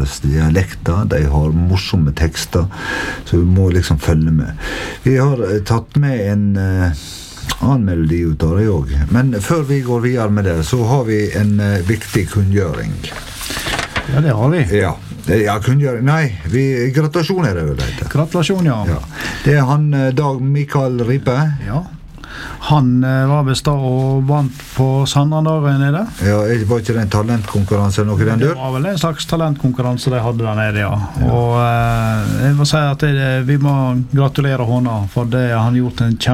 deres dialekter, de har morsomme tekster, så vi må liksom følge med. Vi har tatt med en annen melodi ut av det også. Men før vi går videre med det, så har vi en viktig kunngjøring. Ja, det har vi. Ja, kunngjøring. Nei, gratulasjon er det vel det. Gratulasjon, ja. Det er han Dag Mikael Ripe. Ja. Han var best da og vant på Sandrandagen nede. Ja, var ikke det en talentkonkurranse eller noe den dør? Det var vel en slags talentkonkurranse de hadde der nede, ja. Og jeg må si at vi må gratulere henne, for det har han gjort en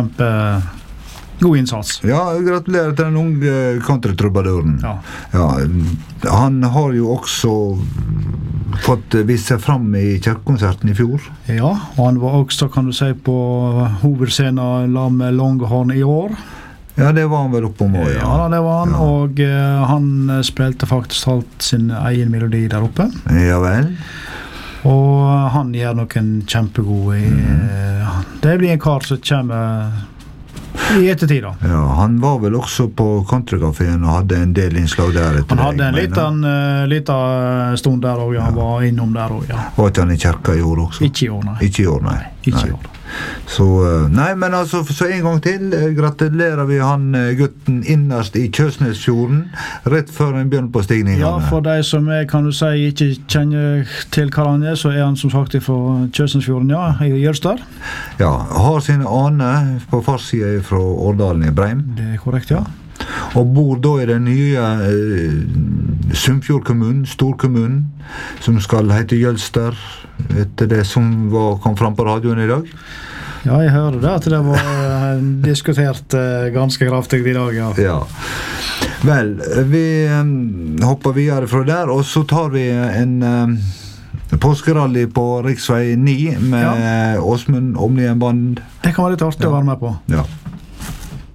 god innsats. Ja, gratulerer til den unge countrytrubaduren. Ja, han har jo også fått vist seg fram i kirkekonserten i fjor. Ja, og han var også, kan du si, på hovedscenen la med Longhorn i år. Ja, det var han vel oppe om også, ja. Ja, det var han, og han spilte faktisk alt sin egen melodi der oppe. Ja vel. Og han gjør noen kjempegode det blir en kar som kommer i ettertid da. Ja, han var vel også på Countrycaféen og hadde en del innslag der etter. Han hadde en liten stund der også, han var innom der også, ja. Var ikke han i kirka i år også? Ikke i år, nei. Ikke i år, nei. Ikke i år. Så, nei, men altså, så en gang til gratulerer vi han gutten innerst i Kjøsnesfjorden, rett før en begynner på stigningene. Ja, for de som kan du si, ikke kjenner til hva han så er han som sagt fra Kjøsnesfjorden, ja, i Jølster. Ja, har sine aner på farsiden fra Årdalen i Breim. Det er korrekt, ja. Og bor da i den nye Sunnfjordkommunen, storkommunen, som skal hete Jølster, etter det som kom fram på radioen i dag. Ja, jeg hører det, at det var diskutert ganske kraftig i dag, ja. Ja. Vel, vi hopper videre fra der, og så tar vi en påskerally på riksvei 9 med Åsmund Omlien Band. Det kan være litt artig å være med på. Ja.